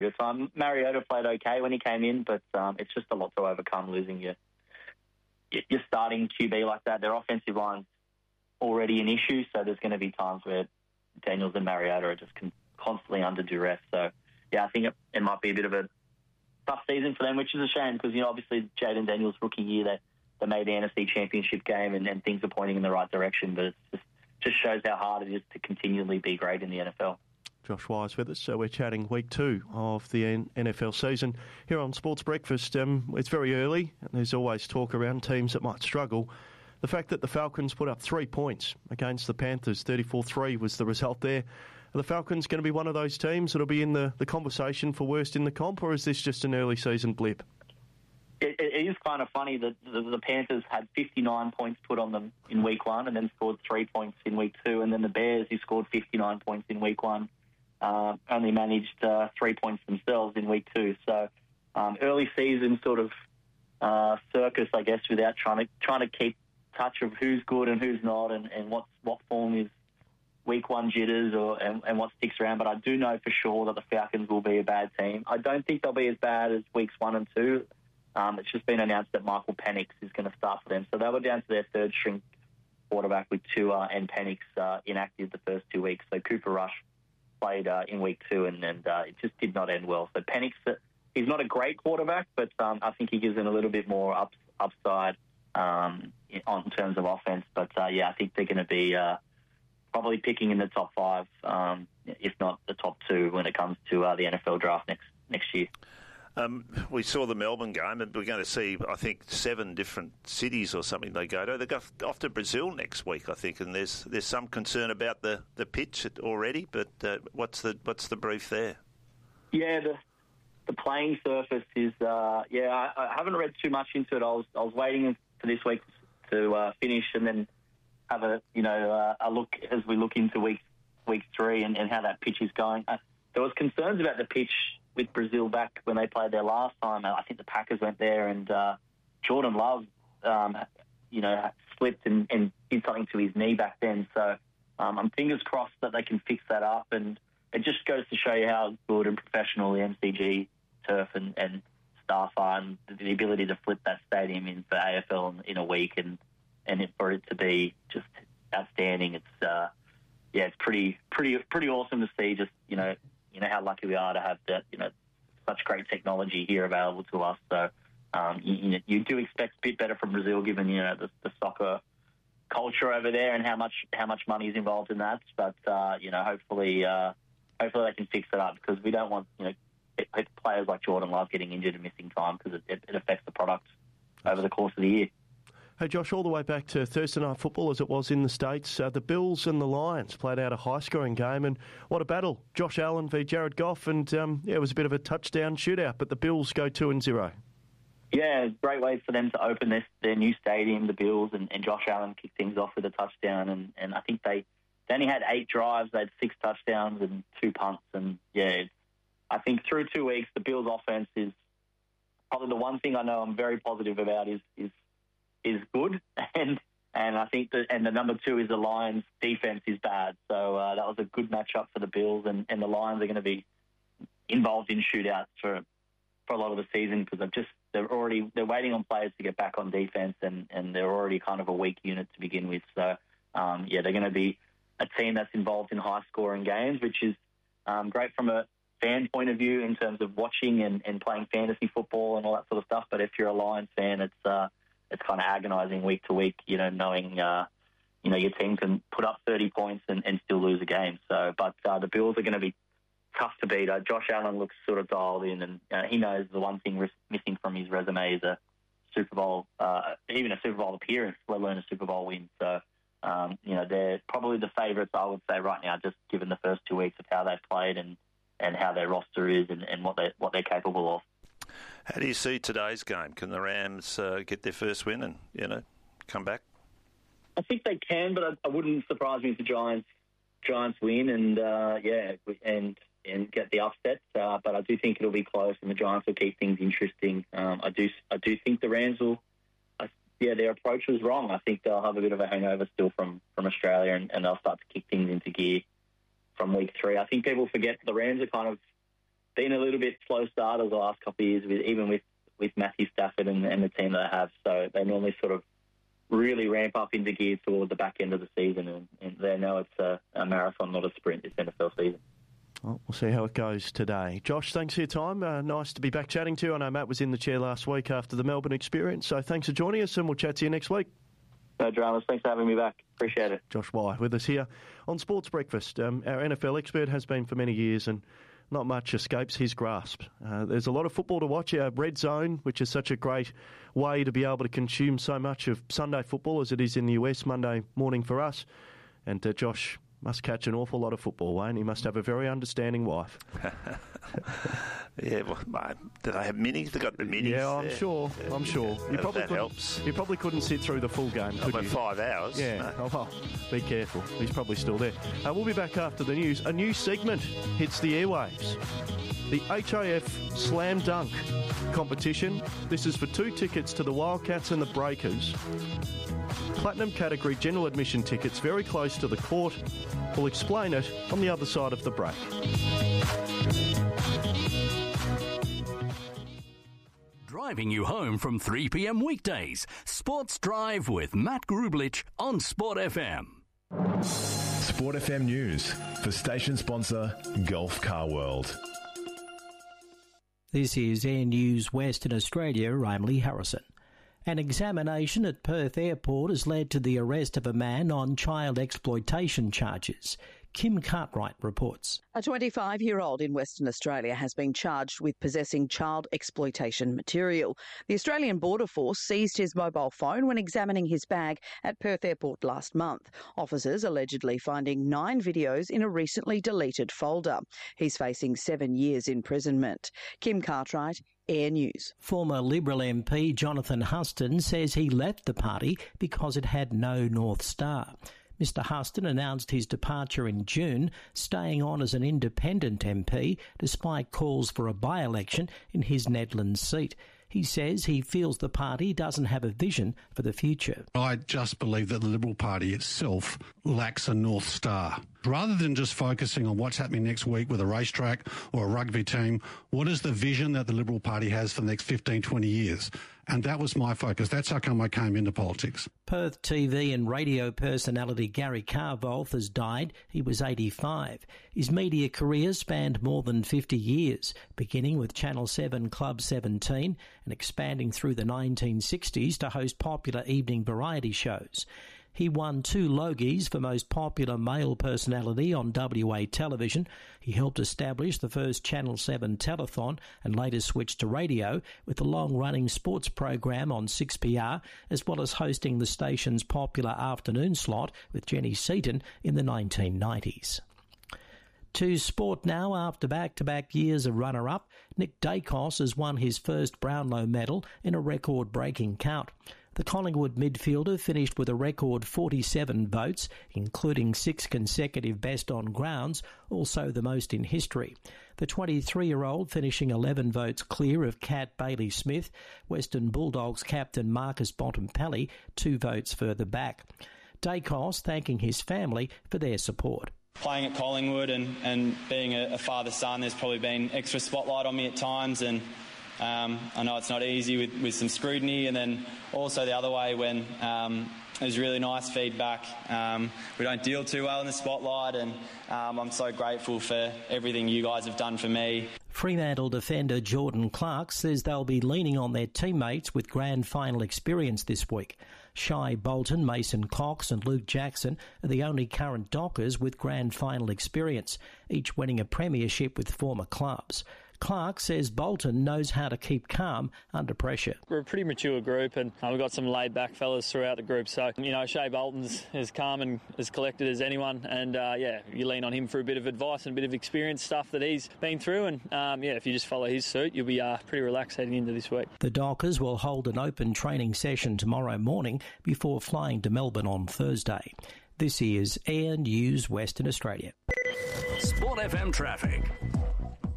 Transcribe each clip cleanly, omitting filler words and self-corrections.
good time. Mariota played okay when he came in, but it's just a lot to overcome losing your starting QB like that. Their offensive line's already an issue, so there's going to be times where Daniels and Mariota are just constantly under duress. So, yeah, I think it might be a bit of a tough season for them, which is a shame because, obviously Jaden Daniels' rookie year, they made the NFC Championship game and things are pointing in the right direction, but it just shows how hard it is to continually be great in the NFL. Josh Wise with us. So we're chatting week 2 of the NFL season here on Sports Breakfast. It's very early and there's always talk around teams that might struggle. The fact that the Falcons put up 3 points against the Panthers, 34-3 was the result there. Are the Falcons going to be one of those teams that'll be in the conversation for worst in the comp, or is this just an early season blip? It is kind of funny that the Panthers had 59 points put on them in week 1 and then scored 3 points in week 2, and then the Bears, who scored 59 points in week 1, only managed 3 points themselves in week 2. So early season sort of circus, I guess, without trying to keep touch of who's good and who's not, and what form is week 1 jitters and what sticks around. But I do know for sure that the Falcons will be a bad team. I don't think they'll be as bad as weeks 1 and 2. It's just been announced that Michael Penix is going to start for them. So they were down to their third string quarterback with Tua and Penix inactive the first 2 weeks. So Cooper Rush played in week 2 and it just did not end well. So Penix, he's not a great quarterback, but I think he gives them a little bit more upside on terms of offense. But I think they're going to be probably picking in the top 5, if not the top 2 when it comes to the NFL draft next year. We saw the Melbourne game, and we're going to see, I think, 7 different cities or something they go to. They go off to Brazil next week, I think, and there's some concern about the pitch already. But what's the brief there? Yeah, the playing surface is. I haven't read too much into it. I was waiting for this week to finish and then have a look as we look into week 3 and how that pitch is going. There was concerns about the pitch with Brazil back when they played there last time. I think the Packers went there and Jordan Love, slipped and did something to his knee back then. So I'm fingers crossed that they can fix that up. And it just goes to show you how good and professional the MCG turf and staff are, and the ability to flip that stadium in for AFL in a week and for it to be just outstanding. It's it's pretty awesome to see. Just how lucky we are to have that, such great technology here available to us. So you do expect a bit better from Brazil, given the soccer culture over there and how much money is involved in that. But hopefully they can fix it up, because we don't want players like Jordan Love getting injured and missing time, because it affects the product over the course of the year. Hey Josh, all the way back to Thursday night football as it was in the States, the Bills and the Lions played out a high-scoring game, and what a battle. Josh Allen v Jared Goff, and it was a bit of a touchdown shootout, but the Bills go 2-0. Yeah, great way for them to open their new stadium, the Bills, and Josh Allen kicked things off with a touchdown, and I think they only had 8 drives. They had 6 touchdowns and 2 punts, and I think through 2 weeks, the Bills' offense is probably the one thing I know I'm very positive about is good, and I think the number 2 is the Lions' defense is bad. So that was a good matchup for the Bills, and the Lions are going to be involved in shootouts for a lot of the season, because they're waiting on players to get back on defense, and they're already kind of a weak unit to begin with. So they're going to be a team that's involved in high scoring games, which is great from a fan point of view in terms of watching and playing fantasy football and all that sort of stuff. But if you're a Lions fan, it's kind of agonising week to week, knowing your team can put up 30 points and still lose a game. So, but the Bills are going to be tough to beat. Josh Allen looks sort of dialed in, and he knows the one thing missing from his resume is a Super Bowl, even a Super Bowl appearance, let alone a Super Bowl win. So, they're probably the favourites, I would say, right now, just given the first 2 weeks of how they've played and how their roster is and what they're capable of. How do you see today's game? Can the Rams get their first win and come back? I think they can, but I wouldn't surprise me if the Giants win and get the upset. But I do think it'll be close, and the Giants will keep things interesting. I do think the Rams will. Their approach was wrong. I think they'll have a bit of a hangover still from Australia, and they'll start to kick things into gear from week 3. I think people forget the Rams are kind of been a little bit slow starters the last couple of years, even with Matthew Stafford and the team that they have. So they normally sort of really ramp up into gear toward the back end of the season, and they know it's a marathon, not a sprint, this NFL season. Well, we'll see how it goes today. Josh, thanks for your time. Nice to be back chatting to you. I know Matt was in the chair last week after the Melbourne experience, so thanks for joining us, and we'll chat to you next week. No dramas. Thanks for having me back. Appreciate it. Josh Wye with us here on Sports Breakfast. Our NFL expert has been for many years, and not much escapes his grasp. There's a lot of football to watch. Our Red Zone, which is such a great way to be able to consume so much of Sunday football as it is in the US Monday morning for us. And Josh must catch an awful lot of football, Wayne. He must have a very understanding wife. Yeah, well, do they have minis? They got the minis. Yeah, I'm sure. That helps. You probably couldn't sit through the full game, could you? 5 hours. Yeah. No. Oh, well, be careful. He's probably still there. We'll be back after the news. A new segment hits the airwaves. The HIF Slam Dunk competition. This is for 2 tickets to the Wildcats and the Breakers. Platinum category general admission tickets, very close to the court. We'll explain it on the other side of the break. Driving you home from 3 p.m. weekdays. Sports Drive with Matt Grublich on Sport FM. Sport FM News for station sponsor Gulf Car World. This is Air News Western Australia. I'm Lee Harrison. An examination at Perth Airport has led to the arrest of a man on child exploitation charges. Kim Cartwright reports. A 25-year-old in Western Australia has been charged with possessing child exploitation material. The Australian Border Force seized his mobile phone when examining his bag at Perth Airport last month. Officers allegedly finding 9 videos in a recently deleted folder. He's facing 7 years imprisonment. Kim Cartwright, Air News. Former Liberal MP Jonathan Huston says he left the party because it had no North Star. Mr Huston announced his departure in June, staying on as an independent MP despite calls for a by-election in his Nedlands seat. He says he feels the party doesn't have a vision for the future. I just believe that the Liberal Party itself lacks a North Star. Rather than just focusing on what's happening next week with a racetrack or a rugby team, what is the vision that the Liberal Party has for the next 15, 20 years? And that was my focus. That's how come I came into politics. Perth TV and radio personality Gary Carvolth has died. He was 85. His media career spanned more than 50 years, beginning with Channel 7 Club 17 and expanding through the 1960s to host popular evening variety shows. He won 2 Logies for most popular male personality on WA television. He helped establish the first Channel 7 telethon and later switched to radio with the long-running sports program on 6PR, as well as hosting the station's popular afternoon slot with Jenny Seaton in the 1990s. To sport now. After back-to-back years of runner-up, Nick Dacos has won his first Brownlow medal in a record-breaking count. The Collingwood midfielder finished with a record 47 votes, including 6 consecutive best on grounds, also the most in history. The 23-year-old finishing 11 votes clear of Cat Bailey-Smith, Western Bulldogs captain Marcus Bontempelli 2 votes further back. Dacos thanking his family for their support. Playing at Collingwood and being a father-son, there's probably been extra spotlight on me at times, and I know it's not easy with some scrutiny, and then also the other way when there's really nice feedback. We don't deal too well in the spotlight, and I'm so grateful for everything you guys have done for me. Fremantle defender Jordan Clark says they'll be leaning on their teammates with grand final experience this week. Shai Bolton, Mason Cox and Luke Jackson are the only current Dockers with grand final experience, each winning a premiership with former clubs. Clark says Bolton knows how to keep calm under pressure. We're a pretty mature group, and we've got some laid-back fellas throughout the group. So, Shai Bolton's as calm and as collected as anyone. And, you lean on him for a bit of advice and a bit of experience stuff that he's been through. And, if you just follow his suit, you'll be pretty relaxed heading into this week. The Dockers will hold an open training session tomorrow morning before flying to Melbourne on Thursday. This is Air News Western Australia. Sport FM traffic.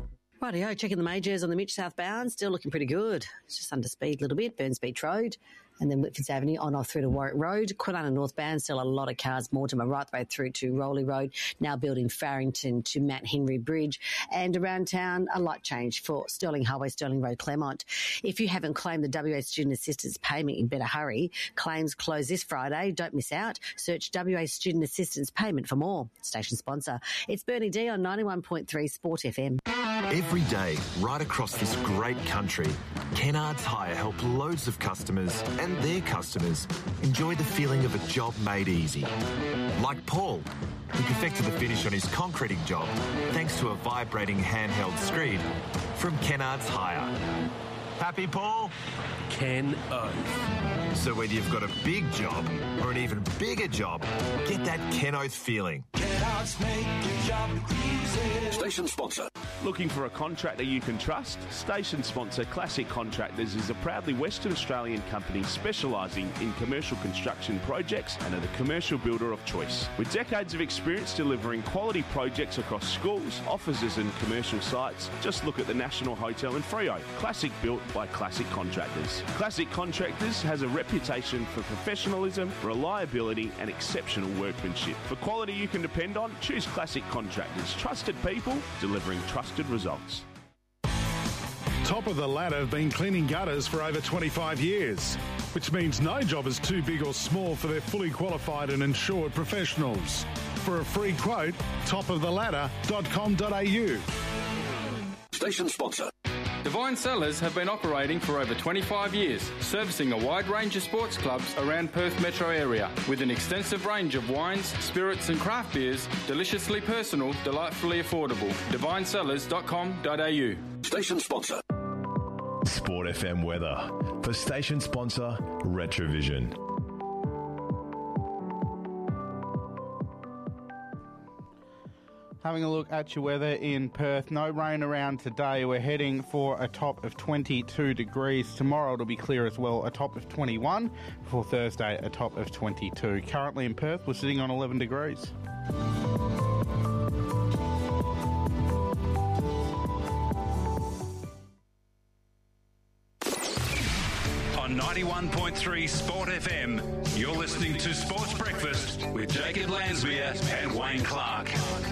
Rightio, checking the majors on the Mitch southbound, still looking pretty good. It's just under speed a little bit, Burns Beach Road, and then Whitfords Avenue on off through to Warwick Road. Kwinana northbound, still a lot of cars, Mortimer right the way through to Rowley Road, now building Farrington to Matt Henry Bridge, and around town a light change for Stirling Highway, Stirling Road, Claremont. If you haven't claimed the WA Student Assistance payment, you better hurry. Claims close this Friday, don't miss out. Search WA Student Assistance payment for more. Station sponsor. It's Bernie D on 91.3 Sport FM. Every day, right across this great country, Kennards Hire help loads of customers and their customers enjoy the feeling of a job made easy. Like Paul, who perfected the finish on his concreting job thanks to a vibrating handheld screed from Kennards Hire. Happy, Paul? Ken Oath. So whether you've got a big job or an even bigger job, get that Ken Oath feeling. Kennards make your job easy. Station sponsor. Looking for a contractor you can trust? Station sponsor Classic Contractors is a proudly Western Australian company specialising in commercial construction projects and are the commercial builder of choice. With decades of experience delivering quality projects across schools, offices and commercial sites, just look at the National Hotel in Freo. Classic built by Classic Contractors. Classic Contractors has a reputation for professionalism, reliability and exceptional workmanship. For quality you can depend on, choose Classic Contractors. Trusted people delivering trusted results. Top of the Ladder have been cleaning gutters for over 25 years, which means no job is too big or small for their fully qualified and insured professionals. For a free quote, topoftheladder.com.au. Station sponsor. Divine Cellars have been operating for over 25 years, servicing a wide range of sports clubs around Perth metro area, with an extensive range of wines, spirits and craft beers, deliciously personal, delightfully affordable. DivineCellars.com.au. Station sponsor. Sport FM weather for station sponsor Retrovision. Having a look at your weather in Perth. No rain around today. We're heading for a top of 22 degrees. Tomorrow it'll be clear as well, a top of 21. Before Thursday, a top of 22. Currently in Perth, we're sitting on 11 degrees. On 91.3 Sport FM, you're listening to Sports Breakfast with Jacob Lansmere and Wayne Clark.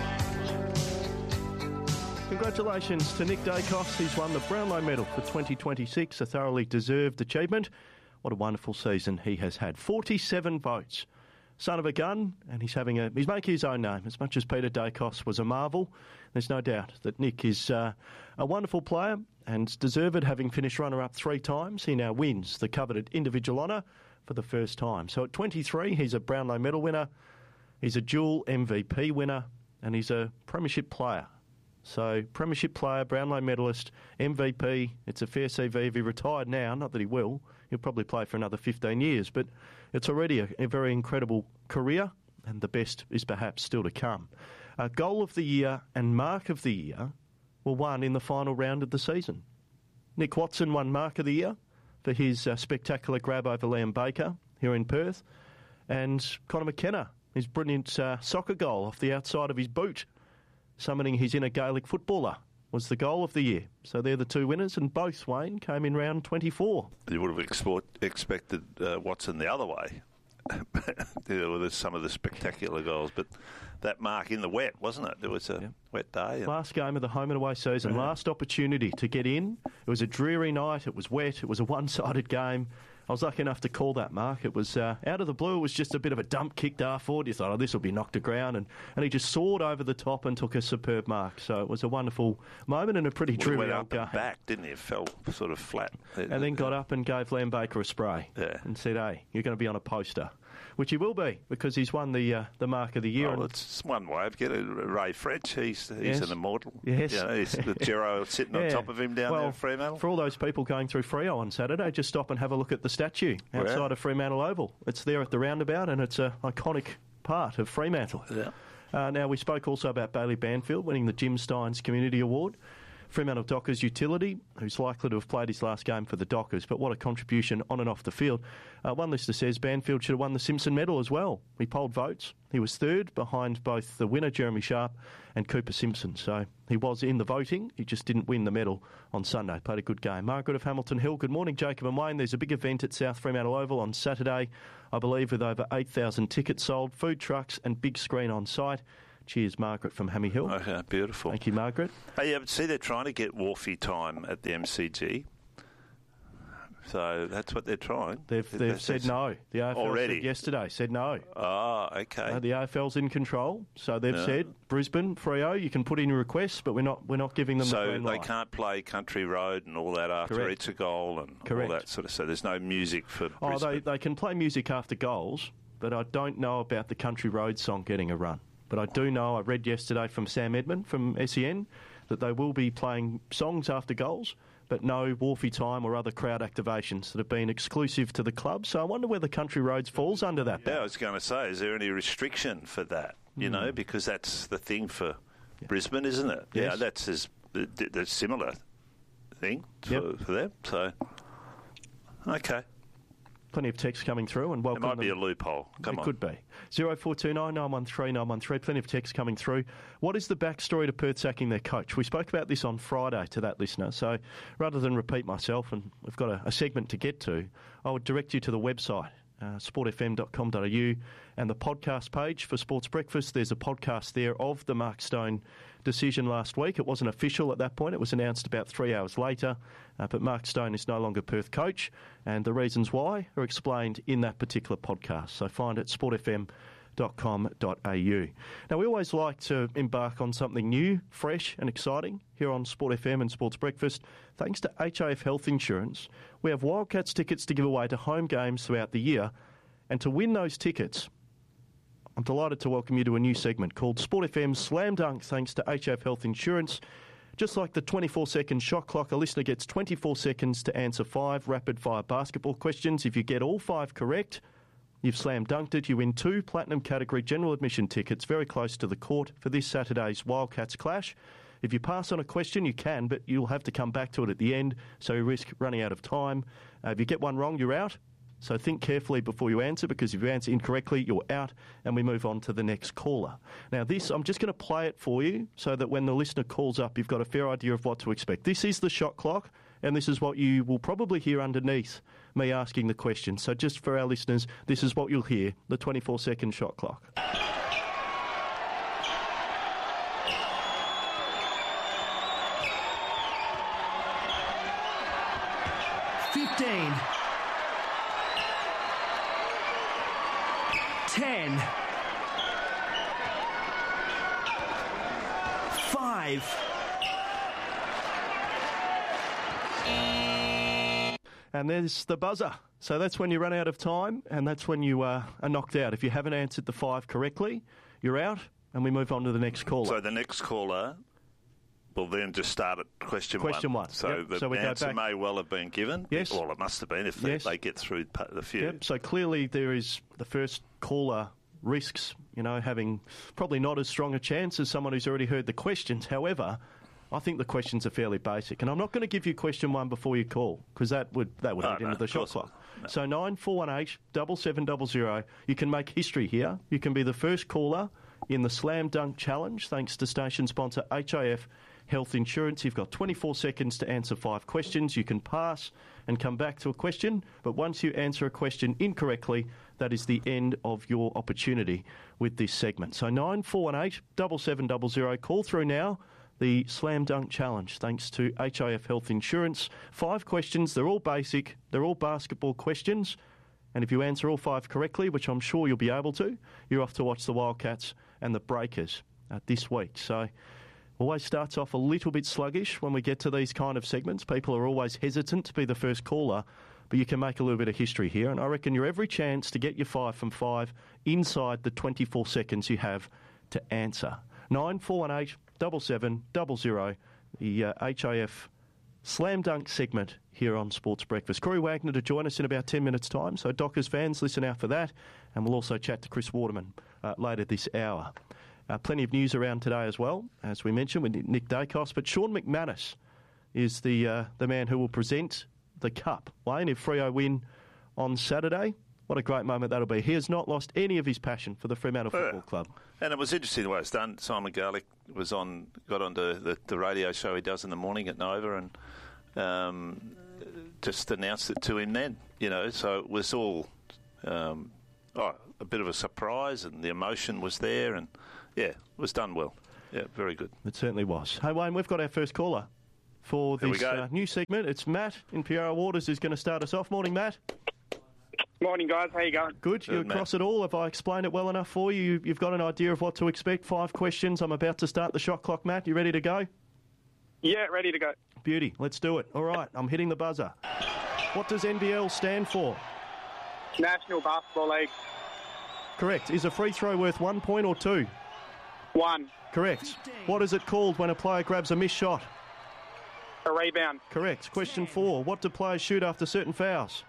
Congratulations to Nick Dacos. He's won the Brownlow Medal for 2026, a thoroughly deserved achievement. What a wonderful season he has had. 47 votes. Son of a gun, and he's making his own name. As much as Peter Dacos was a marvel, there's no doubt that Nick is a wonderful player and deserved, having finished runner-up 3 times. He now wins the coveted individual honour for the first time. So at 23, he's a Brownlow Medal winner, he's a dual MVP winner, and he's a premiership player. So, premiership player, Brownlow medalist, MVP. It's a fair CV if he retired now. Not that he will. He'll probably play for another 15 years. But it's already a very incredible career, and the best is perhaps still to come. Goal of the year and mark of the year were won in the final round of the season. Nick Watson won mark of the year for his spectacular grab over Liam Baker here in Perth. And Conor McKenna, his brilliant soccer goal off the outside of his boot, summoning his inner Gaelic footballer, was the goal of the year. So they're the 2 winners, and both, Wayne, came in round 24. You would have expected Watson the other way. There's some of the spectacular goals, but that mark in the wet, wasn't it? It was a wet day. Last game of the home and away season, last opportunity to get in. It was a dreary night, it was wet, it was a one-sided game. I was lucky enough to call that mark. It was out of the blue. It was just a bit of a dump kick to forward. You thought, this will be knocked to ground. And he just soared over the top and took a superb mark. So it was a wonderful moment and a pretty dreary went old up game. And back, didn't he? It fell sort of flat. And then got up and gave Liam Baker a spray and said, hey, you're going to be on a poster. Which he will be, because he's won the mark of the year. Well, it's one way of getting Ray French. He's an immortal. Yes. He's the Giro sitting on top of him down there at Fremantle. For all those people going through Freo on Saturday, just stop and have a look at the statue outside of Fremantle Oval. It's there at the roundabout, and it's an iconic part of Fremantle. Yeah. Now, we spoke also about Bailey Banfield winning the Jim Steins Community Award Fremantle Dockers utility, who's likely to have played his last game for the Dockers, but what a contribution on and off the field. One listener says Banfield should have won the Simpson Medal as well. He polled votes. He was third behind both the winner, Jeremy Sharp, and Cooper Simpson. So he was in the voting. He just didn't win the medal on Sunday. Played a good game. Margaret of Hamilton Hill. Good morning, Jacob and Wayne. There's a big event at South Fremantle Oval on Saturday, I believe, with over 8,000 tickets sold, food trucks and big screen on site. Cheers, Margaret from Hammy Hill. Okay, beautiful. Thank you, Margaret. Hey, see, they're trying to get Wharfie time at the MCG. So that's what they're trying. They've said no. The AFL already said yesterday said no. Oh, okay. The AFL's in control, so they've said Brisbane, Freo, you can put in your requests, but we're not giving them the green light. So they can't play Country Road and all that after it's a goal and all that sort of stuff. There's no music for Brisbane. They can play music after goals, but I don't know about the Country Road song getting a run. But I do know, I read yesterday from Sam Edmund from SEN, that they will be playing songs after goals, but no Wharfie time or other crowd activations that have been exclusive to the club. So I wonder whether Country Roads falls under that. Yeah, I was going to say, is there any restriction for that? You know, because that's the thing for Brisbane, isn't it? Yes. Yeah, that's the similar thing for them. So, okay. Plenty of text coming through, and welcome. There might be a loophole. Come on. It could be. 0429 913 913. Plenty of text coming through. What is the backstory to Perth sacking their coach? We spoke about this on Friday to that listener, so rather than repeat myself, and we've got a segment to get to, I would direct you to the website, sportfm.com.au, and the podcast page for Sports Breakfast. There's a podcast there of the Mark Stone decision last week. It wasn't official at that point. It was announced about 3 hours later. But Mark Stone is no longer Perth coach, and the reasons why are explained in that particular podcast. So find it at sportfm.com.au. Now, we always like to embark on something new, fresh and exciting here on Sport FM and Sports Breakfast. Thanks to HIF Health Insurance, we have Wildcats tickets to give away to home games throughout the year. And to win those tickets, I'm delighted to welcome you to a new segment called Sport FM Slam Dunk, thanks to HIF Health Insurance. Just like the 24-second shot clock, a listener gets 24 seconds to answer 5 rapid-fire basketball questions. If you get all 5 correct, you've slam dunked it. You win 2 platinum category general admission tickets very close to the court for this Saturday's Wildcats clash. If you pass on a question, you can, but you'll have to come back to it at the end, so you risk running out of time. If you get one wrong, you're out. So think carefully before you answer, because if you answer incorrectly, you're out, and we move on to the next caller. Now, this, I'm just going to play it for you so that when the listener calls up, you've got a fair idea of what to expect. This is the shot clock, and this is what you will probably hear underneath me asking the question. So just for our listeners, this is what you'll hear, the 24-second shot clock. 15. 10. 5. And there's the buzzer. So that's when you run out of time, and that's when you are knocked out. If you haven't answered the 5 correctly, you're out, and we move on to the next caller. So the next caller will then just start at question 1. So the answer may well have been given. Yes. Well, it must have been if they get through the few. Yep. So clearly there is the first caller risks, having probably not as strong a chance as someone who's already heard the questions. However, I think the questions are fairly basic. And I'm not going to give you question 1 before you call, because that would add into the shot clock. No. So 9418 7700. You can make history here. You can be the first caller in the Slam Dunk Challenge, thanks to station sponsor HIF Health Insurance. You've got 24 seconds to answer 5 questions. You can pass and come back to a question, but once you answer a question incorrectly, that is the end of your opportunity with this segment. So 9418 7700. Call through now. The Slam Dunk Challenge, thanks to HIF Health Insurance. 5 questions, they're all basic, they're all basketball questions, and if you answer all 5 correctly, which I'm sure you'll be able to, you're off to watch the Wildcats and the Breakers this week. So always starts off a little bit sluggish when we get to these kind of segments. People are always hesitant to be the first caller, but you can make a little bit of history here, and I reckon you're every chance to get your 5 from 5 inside the 24 seconds you have to answer. 9418 7700, the HIF Slam Dunk segment here on Sports Breakfast. Corey Wagner to join us in about 10 minutes' time, so Dockers fans, listen out for that, and we'll also chat to Chris Waterman later this hour. Plenty of news around today as well, as we mentioned, with Nick Dacos, but Sean McManus is the man who will present the Cup. Wayne, if Freo win on Saturday, what a great moment that'll be. He has not lost any of his passion for the Fremantle Football Club. And it was interesting the way it's done. Simon Garlick got onto the radio show he does in the morning at Nova and just announced it to him then, so it was all a bit of a surprise, and the emotion was there, and it was done well. Yeah, very good. It certainly was. Hey, Wayne, we've got our first caller for this new segment. It's Matt in Piara Waters who's going to start us off. Morning, Matt. Morning, guys. How you going? Good. You're across it all. Have I explained it well enough for you? You've got an idea of what to expect. 5 questions. I'm about to start the shot clock, Matt. You ready to go? Yeah, ready to go. Beauty. Let's do it. All right. I'm hitting the buzzer. What does NBL stand for? National Basketball League. Correct. Is a free throw worth 1 point or 2? 1. Correct. What is it called when a player grabs a missed shot? A rebound. Correct. Question 4. What do players shoot after certain fouls?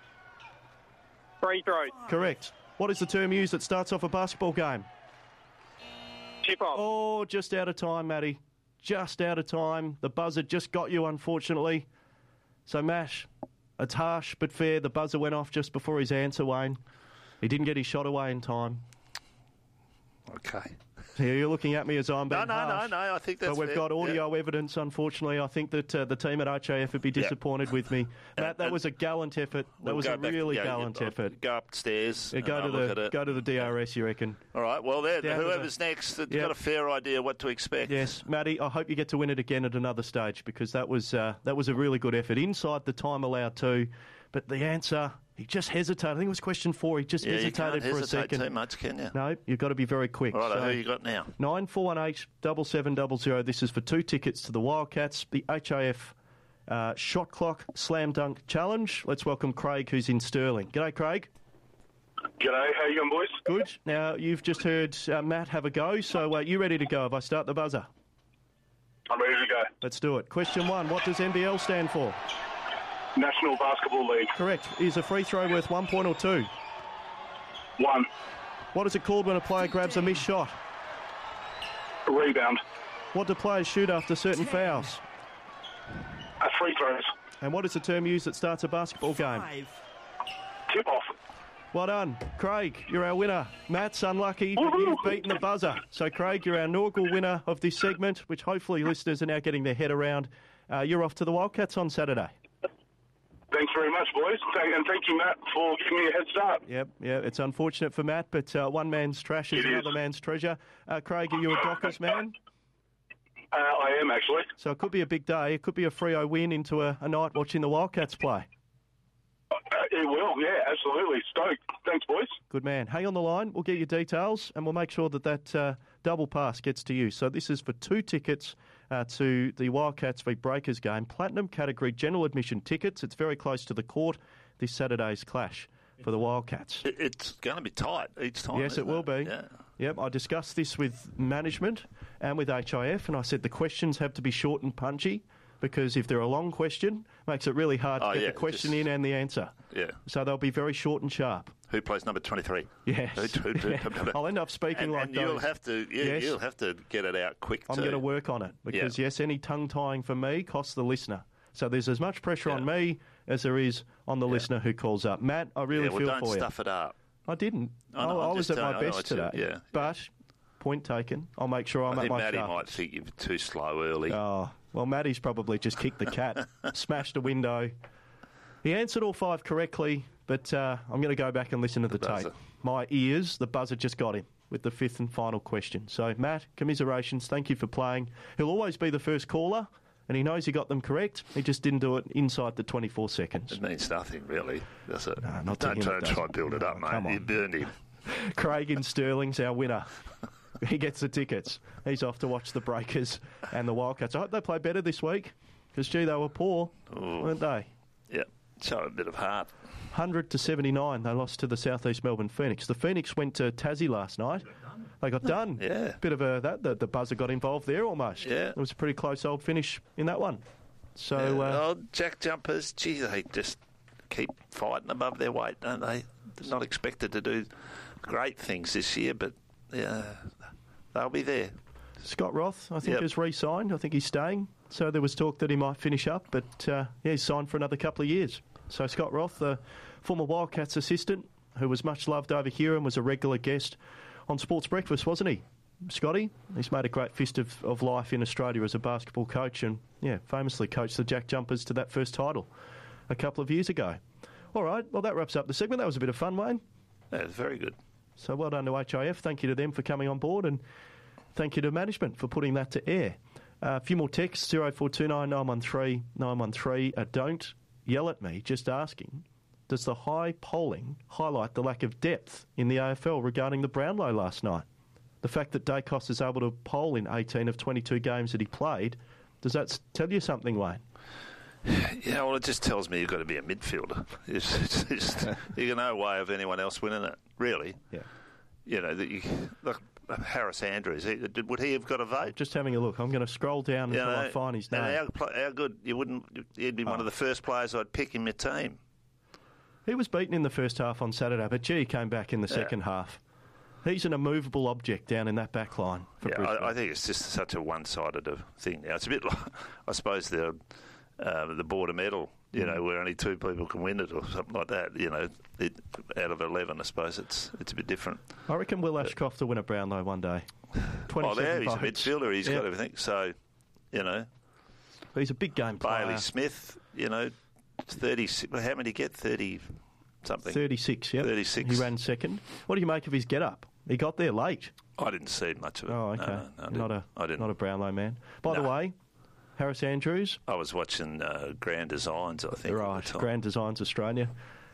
Free throws. Correct. What is the term used that starts off a basketball game? Tip-off. Oh, just out of time, Matty. Just out of time. The buzzer just got you, unfortunately. So, Mash, it's harsh but fair. The buzzer went off just before his answer, Wayne. He didn't get his shot away in time. Okay. Yeah, you're looking at me as I'm being harsh. No, I think that's But we've fair. got audio evidence, unfortunately. I think that the team at HAF would be disappointed with me. Matt, that was a gallant effort. That was a really gallant effort. Go upstairs. Go to the DRS, you reckon? All right, well, whoever's next has got a fair idea what to expect. Yes, Matty, I hope you get to win it again at another stage, because that was a really good effort. Inside the time allowed too, but the answer... He just hesitated. I think it was question 4. He just hesitated for a second. You can't hesitate too much, can you? No, you've got to be very quick. All right, who you got now? 9418 7700. This is for 2 tickets to the Wildcats, the HAF Shot Clock Slam Dunk Challenge. Let's welcome Craig, who's in Stirling. G'day, Craig. G'day, how you going, boys? Good. Now, you've just heard Matt have a go, so you ready to go if I start the buzzer? I'm ready to go. Let's do it. Question 1, what does NBL stand for? National Basketball League. Correct. Is a free throw worth 1 point or 2? 1. What is it called when a player grabs a missed shot? A rebound. What do players shoot after certain fouls? Free throws. And what is the term used that starts a basketball game? Tip-off. Well done. Craig, you're our winner. Matt's unlucky, but you've beaten the buzzer. So, Craig, you're our inaugural winner of this segment, which hopefully listeners are now getting their head around. You're off to the Wildcats on Saturday. Thanks very much, boys. And thank you, Matt, for giving me a head start. Yep. It's unfortunate for Matt, but one man's trash is another man's treasure. Craig, are you a Dockers man? I am, actually. So it could be a big day. It could be a Freo win into a night watching the Wildcats play. It will, yeah, absolutely. Stoked. Thanks, boys. Good man. Hang on the line. We'll get your details, and we'll make sure that double pass gets to you. So this is for 2 tickets to the Wildcats v Breakers game. Platinum category general admission tickets. It's very close to the court this Saturday's clash for the Wildcats. It's going to be tight each time. Yes, it will be. Yeah. Yep, I discussed this with management and with HIF, and I said the questions have to be short and punchy, because if they're a long question, it makes it really hard to get the question in and the answer. Yeah. So they'll be very short and sharp. Who plays number 23? Yes. I'll end up speaking like those. You'll have to, you'll have to get it out quick. I'm going to work on it, because yes, any tongue tying for me costs the listener. So there's as much pressure on me as there is on the listener who calls up. Matt, I really feel don't for you. Stuff it up. I didn't. I was at my best today. But point taken. I'll make sure I'm at my sharpest. Matty might think you're too slow early. Oh, well, Matty's probably just kicked the cat, smashed a window. He answered all 5 correctly, but I'm going to go back and listen to the tape. My ears, the buzzer just got him with the 5th and final question. So, Matt, commiserations. Thank you for playing. He'll always be the first caller, and he knows he got them correct. He just didn't do it inside the 24 seconds. It means nothing, really, does it? No, not Don't try and build it up, mate. You burned him. Craig in Stirling's our winner. He gets the tickets. He's off to watch the Breakers and the Wildcats. I hope they play better this week, because, gee, they were poor, weren't they? Yep, show a bit of heart. 100-79, they lost to the South East Melbourne Phoenix. The Phoenix went to Tassie last night. They got done. Yeah. Bit of the buzzer got involved there almost. Yeah. It was a pretty close old finish in that one. So, Jack jumpers, gee, they just keep fighting above their weight, don't they? They're not expected to do great things this year, but they'll be there. Scott Roth, I think, has re-signed. I think he's staying. So there was talk that he might finish up, but he's signed for another couple of years. So Scott Roth, the former Wildcats assistant, who was much loved over here and was a regular guest on Sports Breakfast, wasn't he? Scotty, he's made a great fist of life in Australia as a basketball coach and, famously coached the Jack Jumpers to that first title a couple of years ago. All right, well, that wraps up the segment. That was a bit of fun, Wayne. Yeah, it's very good. So well done to HIF. Thank you to them for coming on board and thank you to management for putting that to air. A few more texts, 0429 913 913. Don't yell at me, just asking, does the high polling highlight the lack of depth in the AFL regarding the Brownlow last night? The fact that Dacos is able to poll in 18 of 22 games that he played, does that tell you something, Wayne? Yeah, well, it just tells me you've got to be a midfielder. You've got no way of anyone else winning it, really. Yeah. You know, look, Harris Andrews, would he have got a vote? Just having a look. I'm going to scroll down until I find his name. And how good, he'd be one of the first players I'd pick in my team. He was beaten in the first half on Saturday, but he came back in the second half. He's an immovable object down in that back line for Brisbane. I think it's just such a one-sided thing now. It's a bit like, I suppose, the Border medal, where only 2 people can win it or something like that. Out of 11, I suppose it's a bit different. I reckon Will Ashcroft will win a Brownlow one day. 27 he's votes. a midfielder. He's got everything. So, he's a big game player. Bailey Smith, 36. How many get? 30-something. 36, yeah. 36. He ran second. What do you make of his get-up? He got there late. I didn't see much of it. Oh, okay. No, I didn't. Not a Brownlow man. By the way, Harris Andrews. I was watching Grand Designs, I think. Right, Grand Designs Australia.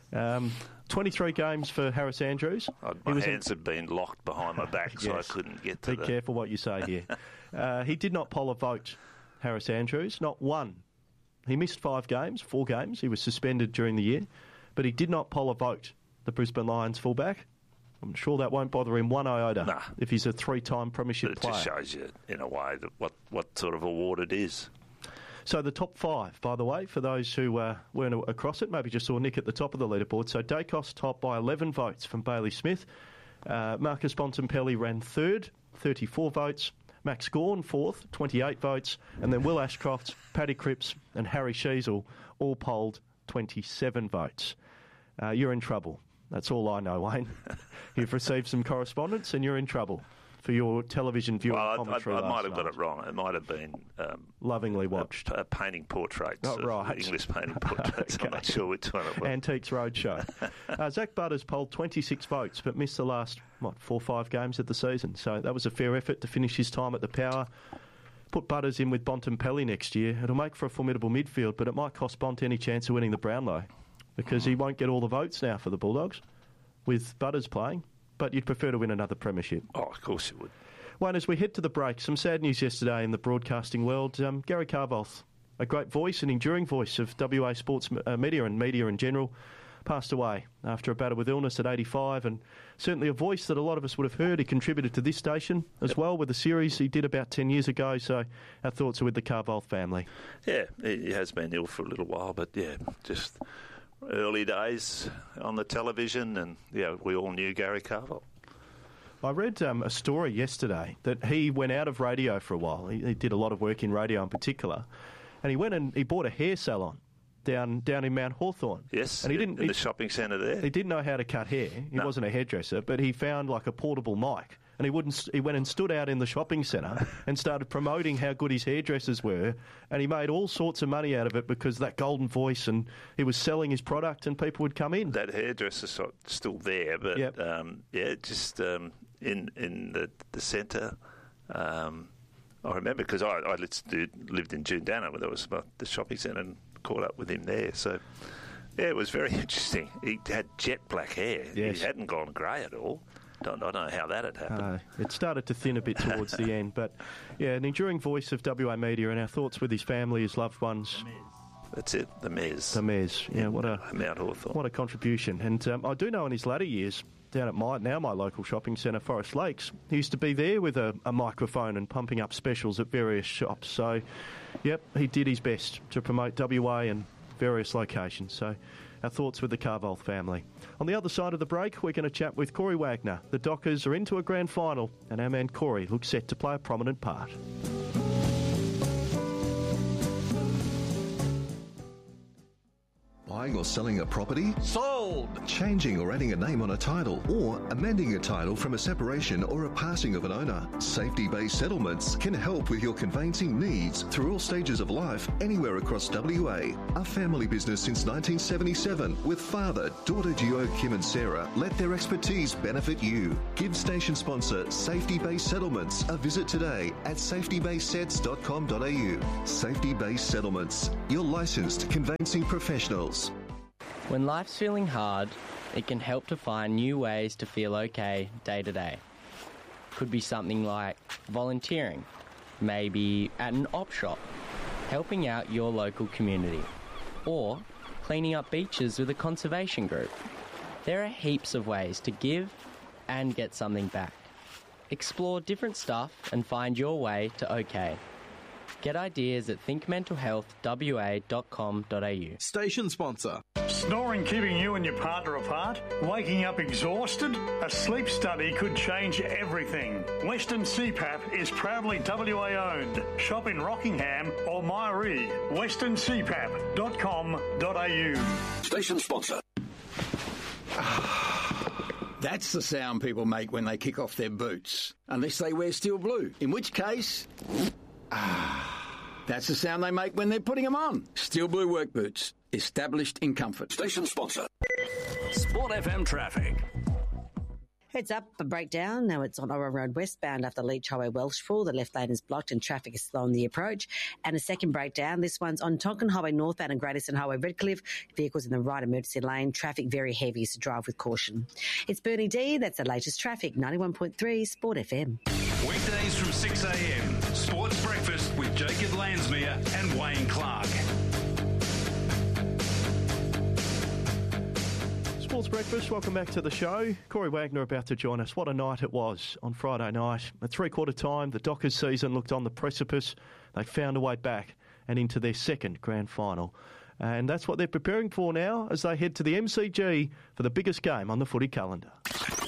23 games for Harris Andrews. My hands had been locked behind my back, so I couldn't get to Be careful what you say here. He did not poll a vote, Harris Andrews, not one. He missed 4 games. He was suspended during the year, but he did not poll a vote, the Brisbane Lions fullback. I'm sure that won't bother him one iota if he's a 3-time premiership player. It just shows you, in a way, that what sort of award it is. So the top 5, by the way, for those who weren't across it, maybe just saw Nick at the top of the leaderboard. So Dacos top by 11 votes from Bailey Smith. Marcus Bontempelli ran 3rd, 34 votes. Max Gawn 4th, 28 votes. And then Will Ashcroft, Paddy Cripps and Harry Sheasel all polled 27 votes. You're in trouble. That's all I know, Wayne. You've received some correspondence and you're in trouble for your television viewing commentary. I might have got it wrong. It might have been... lovingly watched. Painting portraits. Oh, right. English painting portraits. Okay. I'm not sure which one it was. Antiques Roadshow. Zach Butters polled 26 votes but missed the last, 4 or 5 games of the season. So that was a fair effort to finish his time at the Power. Put Butters in with Bontempelli next year. It'll make for a formidable midfield, but it might cost Bont any chance of winning the Brownlow because he won't get all the votes now for the Bulldogs with Butters playing. But you'd prefer to win another premiership. Oh, of course you would. Wayne, as we head to the break, some sad news yesterday in the broadcasting world. Gary Carvalth, a great voice, an enduring voice of WA sports media and media in general, passed away after a battle with illness at 85, and certainly a voice that a lot of us would have heard. He contributed to this station as well with a series he did about 10 years ago, so our thoughts are with the Carvalth family. Yeah, he has been ill for a little while, but just early days on the television, and we all knew Gary Carvalth. I read a story yesterday that he went out of radio for a while. He did a lot of work in radio in particular, and he went and he bought a hair salon down in Mount Hawthorn. Yes, and in the shopping centre there. He didn't know how to cut hair. He wasn't a hairdresser, but he found like a portable mic. And he went and stood out in the shopping centre and started promoting how good his hairdressers were, and he made all sorts of money out of it because that golden voice, and he was selling his product, and people would come in. That hairdresser's still there, but just in the centre. I remember because I lived in Jundanna when there was the shopping centre and caught up with him there. So it was very interesting. He had jet black hair. Yes. He hadn't gone grey at all. I don't know how that had happened. It started to thin a bit towards the end, but an enduring voice of WA media, and our thoughts with his family, his loved ones. That's it, the Mez. The Mez, what a Mount Hawthorn. What a contribution. And I do know in his latter years, down at my local shopping centre, Forest Lakes, he used to be there with a microphone and pumping up specials at various shops. So, he did his best to promote WA and various locations. So, our thoughts with the Carvalth family. On the other side of the break, we're going to chat with Corey Wagner. The Dockers are into a grand final, and our man Corey looks set to play a prominent part. buying or selling a property? Sold! Changing or adding a name on a title, or amending a title from a separation or a passing of an owner? Safety Based Settlements can help with your conveyancing needs through all stages of life, anywhere across WA. A family business since 1977 with father, daughter duo Kim and Sarah. Let their expertise benefit you. Give station sponsor Safety Based Settlements a visit today at safetybasedsets.com.au. Safety Based Settlements, your licensed conveyancing professionals. When life's feeling hard, it can help to find new ways to feel okay day to day. Could be something like volunteering, maybe at an op shop, helping out your local community, or cleaning up beaches with a conservation group. There are heaps of ways to give and get something back. Explore different stuff and find your way to OK. Get ideas at thinkmentalhealthwa.com.au. Station sponsor. Snoring keeping you and your partner apart? Waking up exhausted? A sleep study could change everything. Western CPAP is proudly WA owned. Shop in Rockingham or Myrie. westerncpap.com.au. Station sponsor. That's the sound people make when they kick off their boots. Unless they wear steel blue. In which case... That's the sound they make when they're putting them on. Steel Blue work boots. Established in comfort. Station sponsor. Sport FM traffic. Heads up, a breakdown. Now it's on Oran Road westbound after Leach Highway Welshpool. The left lane is blocked and traffic is slow on the approach. And a second breakdown. This one's on Tonkin Highway northbound and Great Eastern Highway Redcliffe. Vehicles in the right emergency lane. Traffic very heavy, so drive with caution. It's Bernie D. That's the latest traffic. 91.3 Sport FM. Weekdays from 6 a.m. Sports Breakfast with Jacob Landsmere and Wayne Clark. Sports Breakfast, welcome back to the show. Corey Wagner about to join us. What a night it was on Friday night. At three-quarter time, the Dockers season looked on the precipice. They found a way back and into their second grand final. And that's what they're preparing for now as they head to the MCG for the biggest game on the footy calendar.